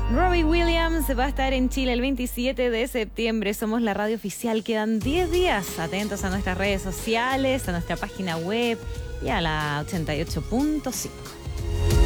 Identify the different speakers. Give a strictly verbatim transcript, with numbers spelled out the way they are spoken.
Speaker 1: Robbie Williams va a estar en Chile el veintisiete de septiembre. Somos la radio oficial. Quedan diez días. Atentos a nuestras redes sociales, a nuestra página web y a la ochenta y ocho punto cinco.